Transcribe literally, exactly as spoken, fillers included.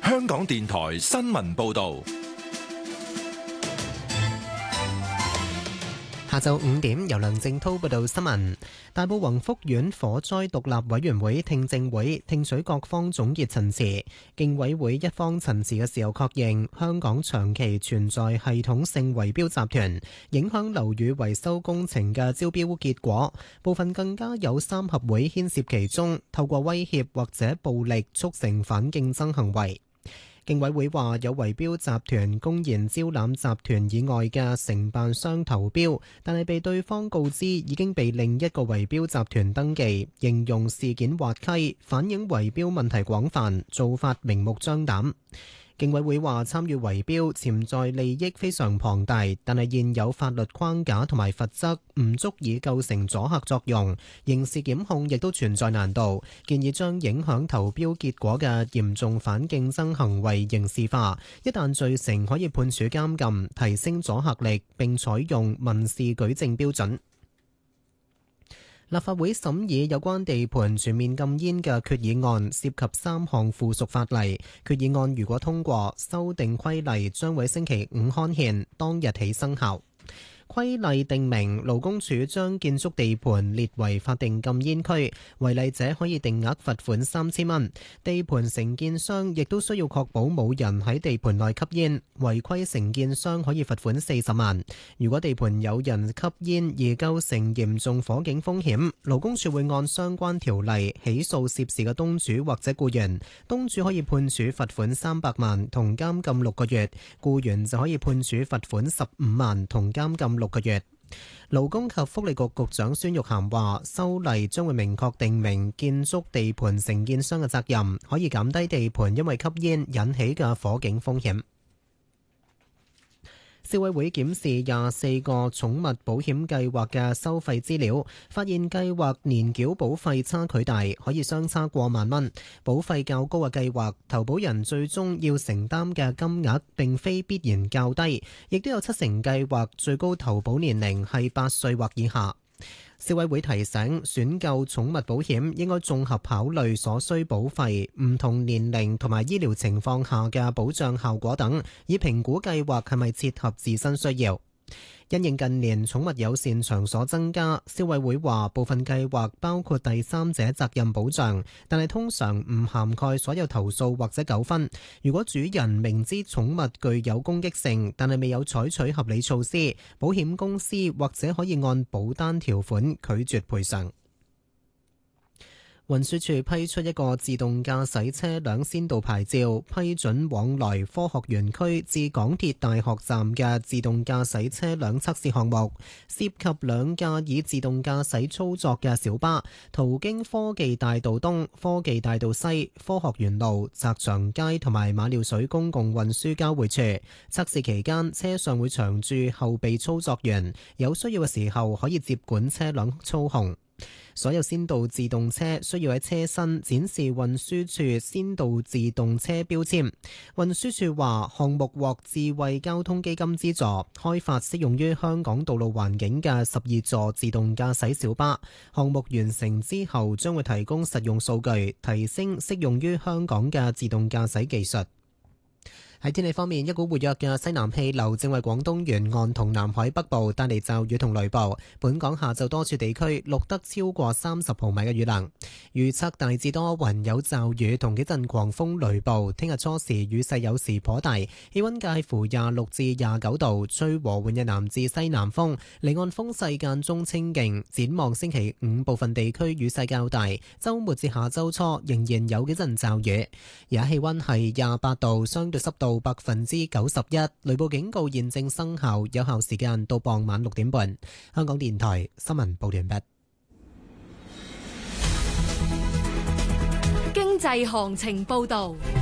香港電台新聞報道。 下晝五點，由梁正濤報道新聞。大埔宏福苑火災獨立委員會聽證會聽取各方總結陳詞，競委會一方陳詞嘅時候確認，香港長期存在系統性圍標集團，影響樓宇維修工程嘅招標結果，部分更加有三合會牽涉其中，透過威脅或者暴力促成反競爭行為。競委會話有圍標集團公然招攬集團以外嘅承辦商投標，但係被對方告知已經被另一個圍標集團登記，形容事件滑稽，反映圍標問題廣泛，做法明目張膽。競委會話參與圍標潛在利益非常龐大，但係現有法律框架同埋罰則唔足以構成阻嚇作用，刑事檢控亦都存在難度，建議將影響投標結果嘅嚴重反競爭行為刑事化，一旦罪成可以判處監禁，提升阻嚇力，並採用民事舉證標準。立法會審議有關地盤全面禁煙嘅決議案，涉及三項附屬法例。決議案如果通過，修訂規例將會星期五刊憲，當日起生效。規例定明勞工處將建築地盤列為法定禁煙區，違例者可以定額罰款三千蚊。地盤承建商亦都需要確保冇人喺地盤內吸煙，違規承建商可以罰款四十萬。如果地盤有人吸煙而構成嚴重火警風險，勞工處會按相關條例起訴涉事嘅東主或者僱員，東主可以判處罰款三百萬同監禁六個月，僱員就可以判處罰款十五萬同監禁六個月。勞工及福利局局長孫玉菡話，修例將會明確定明建築地盤承建商嘅責任，可以減低地盤因為吸煙引起嘅火警風險。消委會檢視廿四個寵物保險計劃嘅收費資料，發現計劃年繳保費差距大，可以相差過萬蚊。保費較高嘅計劃，投保人最終要承擔嘅金額並非必然較低，亦都有七成計劃最高投保年齡係八歲或以下。消委會提醒，選購寵物保險應該綜合考慮所需保費、唔同年齡同埋醫療情況下嘅保障效果等，以評估計劃係咪切合自身需要。因應近年寵物友善場所增加，消委會話部分計劃包括第三者責任保障，但係通常唔涵蓋所有投訴或者糾紛。如果主人明知寵物具有攻擊性，但係未有採取合理措施，保險公司或者可以按保單條款拒絕賠償。運輸署批出一個自動駕駛車輛先導牌照，批准往來科學園區至港鐵大學站嘅自動駕駛車輛測試項目，涉及兩架以自動駕駛操作嘅小巴，途經科技大道東、科技大道西、科學園路、澤祥街同埋馬料水公共運輸交匯處。測試期間，車上會長駐後備操作員，有需要嘅時候可以接管車輛操控。所有先導自動車需要喺車身展示運輸署先導自動車標籤。運輸署話，項目獲智慧交通基金資助，開發適用於香港道路環境嘅十二座自動駕駛小巴。項目完成之後，將會提供實用數據，提升適用於香港嘅自動駕駛技術。喺天氣方面，一股活躍嘅西南氣流正為廣東沿岸同南海北部帶嚟驟雨同雷暴。本港下晝多處地區錄得超過三十毫米嘅雨量。預測大致多雲有驟雨同幾陣狂風雷暴。聽日初時雨勢有時頗大，氣溫介乎廿六至廿九度，吹和緩嘅南至西南風，離岸風勢間中清勁。展望星期五部分地區雨勢較大，週末至下週初仍然有幾陣驟雨。而家氣溫係廿八度，相對濕度到百分之九十一，雷暴警告現正生效，有效時間到傍晚六點半。香港電台新聞報完畢。 經濟行情報道。